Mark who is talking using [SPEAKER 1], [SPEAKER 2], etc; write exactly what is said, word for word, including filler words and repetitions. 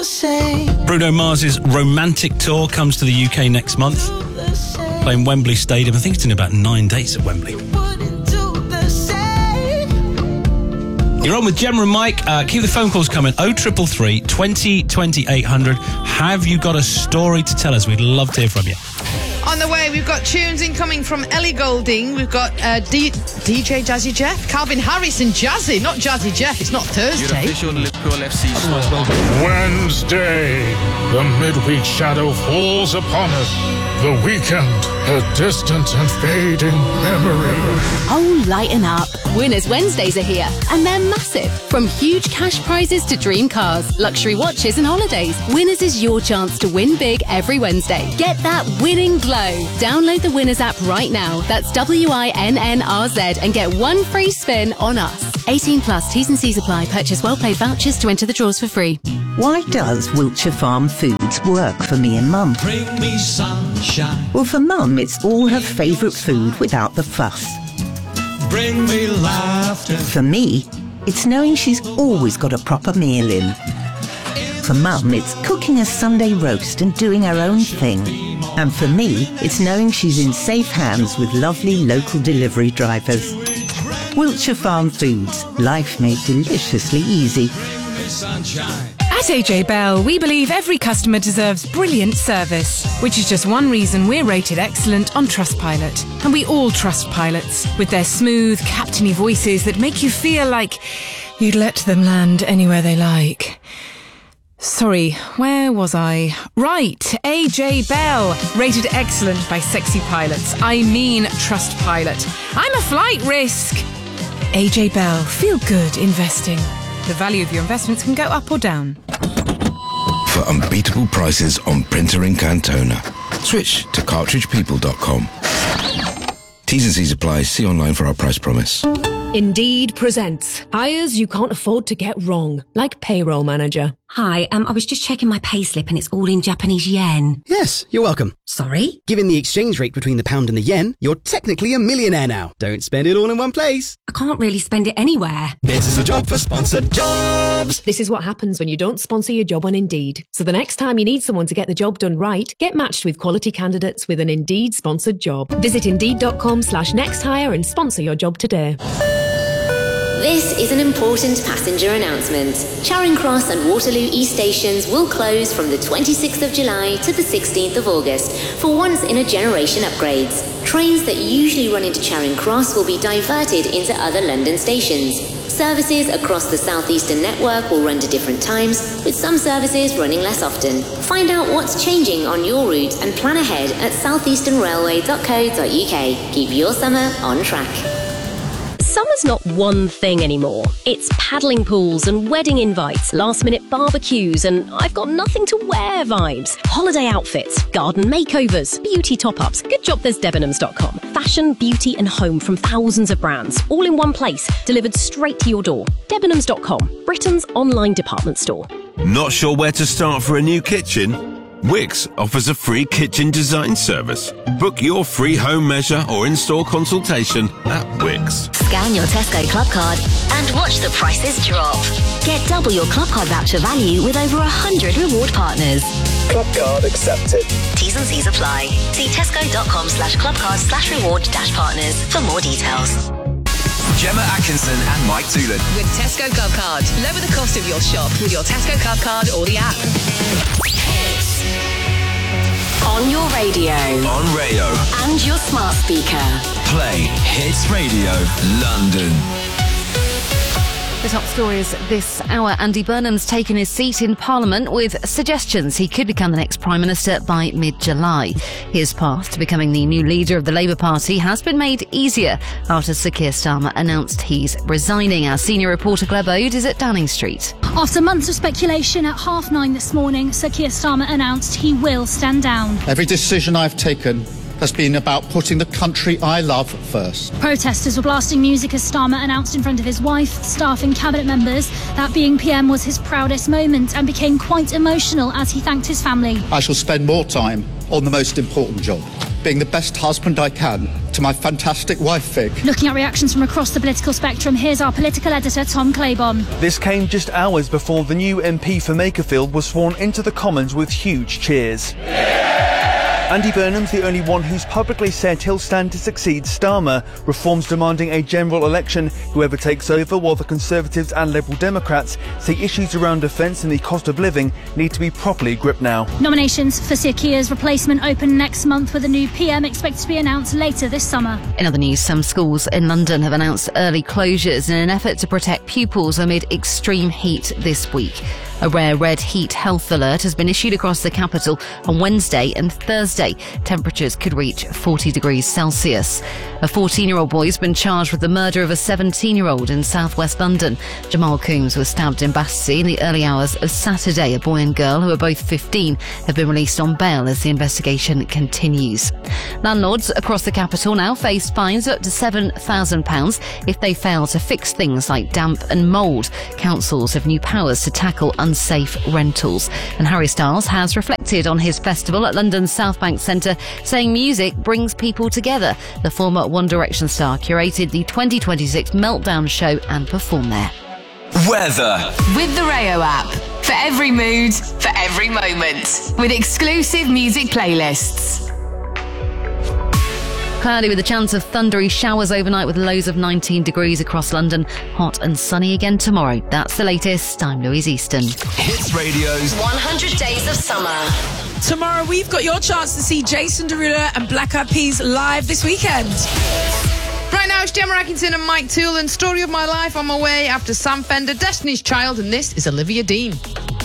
[SPEAKER 1] Bruno Mars's Romantic Tour comes to the U K next month, playing Wembley Stadium. I think it's in about nine dates at Wembley. You're on with Gemma and Mike. Uh, keep the phone calls coming. oh three three three, twenty, twenty-eight hundred. Have you got a story to tell us? We'd love to hear from you.
[SPEAKER 2] On the way, we've got tunes incoming from Ellie Goulding. We've got uh, D- DJ Jazzy Jeff, Calvin Harris and Jazzy, not Jazzy Jeff. It's not Thursday.
[SPEAKER 3] Wednesday, the midweek shadow falls upon us. The weekend, a distant and fading memory.
[SPEAKER 4] Oh, lighten up. Winners Wednesdays are here, and they're massive. From huge cash prizes to dream cars, luxury watches and holidays, Winners is your chance to win big every Wednesday. Get that winning glow. Download the Winners app right now. That's W I N N R Z and get one free spin on us. eighteen plus, T's and C's apply. Purchase well-paid vouchers to enter the draws for free.
[SPEAKER 5] Why does Wiltshire Farm Foods work for me and Mum?
[SPEAKER 6] Bring me sunshine.
[SPEAKER 5] Well, for Mum, it's all her favourite food without the fuss.
[SPEAKER 6] Bring me laughter.
[SPEAKER 5] For me, it's knowing she's always got a proper meal in. For Mum, it's cooking a Sunday roast and doing her own thing. And for me, it's knowing she's in safe hands with lovely local delivery drivers. Wiltshire Farm Foods, life made deliciously easy.
[SPEAKER 7] At A J Bell, we believe every customer deserves brilliant service, which is just one reason we're rated excellent on Trustpilot. And we all trust pilots, with their smooth, captainy voices that make you feel like you'd let them land anywhere they like. Sorry, where was I? Right, A J Bell, rated excellent by sexy pilots. I mean Trustpilot. I'm a flight risk. A J Bell, feel good investing. The value of your investments can go up or down.
[SPEAKER 8] For unbeatable prices on printer ink and toner, switch to cartridge people dot com. T's and C's apply. See online for our price promise.
[SPEAKER 9] Indeed presents hires you can't afford to get wrong, like Payroll Manager.
[SPEAKER 10] Hi, um, I was just checking my payslip and it's all in Japanese yen.
[SPEAKER 11] Yes, you're welcome.
[SPEAKER 10] Sorry?
[SPEAKER 11] Given the exchange rate between the pound and the yen, you're technically a millionaire now. Don't spend it all in one place.
[SPEAKER 10] I can't really spend it anywhere.
[SPEAKER 11] This is a job for sponsored jobs.
[SPEAKER 9] This is what happens when you don't sponsor your job on Indeed. So the next time you need someone to get the job done right, get matched with quality candidates with an Indeed sponsored job. Visit indeed.com slash next hire and sponsor your job today.
[SPEAKER 12] This is an important passenger announcement. Charing Cross and Waterloo East stations will close from the twenty-sixth of July to the sixteenth of August for once-in-a-generation upgrades. Trains that usually run into Charing Cross will be diverted into other London stations. Services across the Southeastern network will run to different times, with some services running less often. Find out what's changing on your route and plan ahead at southeastern railway dot co dot uk. Keep your summer on track.
[SPEAKER 13] Summer's not one thing anymore. It's paddling pools and wedding invites, last-minute barbecues, and I've got nothing to wear vibes. Holiday outfits, garden makeovers, beauty top-ups. Good job there's Debenhams dot com. Fashion, beauty and home from thousands of brands, all in one place, delivered straight to your door. Debenhams dot com, Britain's online department store.
[SPEAKER 14] Not sure where to start for a new kitchen? Wix offers a free kitchen design service. Book your free home measure or in-store consultation at Wix.
[SPEAKER 12] Scan your Tesco Club card and watch the prices drop. Get double your Club card voucher value with over one hundred reward partners.
[SPEAKER 15] Club card accepted.
[SPEAKER 12] T's and C's apply. See tesco.com slash clubcard slash reward dash partners for more details.
[SPEAKER 16] Gemma Atkinson and Mike Toolan.
[SPEAKER 17] With Tesco Club Card. Lower the cost of your shop with your Tesco Club Card or the app.
[SPEAKER 12] On your radio.
[SPEAKER 16] On Rayo.
[SPEAKER 12] And your smart speaker.
[SPEAKER 16] Play Hits Radio London.
[SPEAKER 18] The top stories this hour. Andy Burnham's taken his seat in Parliament with suggestions he could become the next Prime Minister by mid-July. His path to becoming the new leader of the Labour Party has been made easier after Sir Keir Starmer announced he's resigning. Our senior reporter Gleb Ode is at Downing Street.
[SPEAKER 19] After months of speculation, at half nine this morning, Sir Keir Starmer announced he will stand down.
[SPEAKER 20] Every decision I've taken has been about putting the country I love first.
[SPEAKER 19] Protesters were blasting music as Starmer announced in front of his wife, staff and cabinet members that being P M was his proudest moment and became quite emotional as he thanked his family.
[SPEAKER 20] I shall spend more time on the most important job, being the best husband I can to my fantastic wife, Fig.
[SPEAKER 19] Looking at reactions from across the political spectrum, here's our political editor, Tom Claybon.
[SPEAKER 21] This came just hours before the new M P for Makerfield was sworn into the Commons with huge cheers. Andy Burnham's the only one who's publicly said he'll stand to succeed Starmer. Reforms demanding a general election, whoever takes over, while the Conservatives and Liberal Democrats say issues around defence and the cost of living need to be properly gripped now.
[SPEAKER 19] Nominations for Sir Keir's replacement open next month, with a new P M expected to be announced later this summer.
[SPEAKER 18] In other news, some schools in London have announced early closures in an effort to protect pupils amid extreme heat this week. A rare red heat health alert has been issued across the capital on Wednesday and Thursday. Temperatures could reach forty degrees Celsius. A fourteen-year-old boy has been charged with the murder of a seventeen-year-old in southwest London. Jamal Coombs was stabbed in Battersea in the early hours of Saturday. A boy and girl, who are both fifteen, have been released on bail as the investigation continues. Landlords across the capital now face fines of up to seven thousand pounds if they fail to fix things like damp and mould. Councils have new powers to tackle unsafe rentals. And Harry Styles has reflected on his festival at London's South Bank Centre, saying music brings people together. The former One Direction star curated the twenty twenty-six Meltdown show and performed there.
[SPEAKER 16] Weather.
[SPEAKER 17] With the Rayo app. For every mood, for every moment. With exclusive music playlists.
[SPEAKER 18] Cloudy with a chance of thundery showers overnight with lows of nineteen degrees across London. Hot and sunny again tomorrow. That's the latest. I'm Louise Easton.
[SPEAKER 16] Hits Radio's
[SPEAKER 17] one hundred Days of Summer.
[SPEAKER 7] Tomorrow we've got your chance to see Jason Derulo and Black Eyed Peas live this weekend.
[SPEAKER 2] Right now it's Gemma Atkinson and Mike Toole, and Story of My Life on my way after Sam Fender, Destiny's Child, and this is Olivia Dean.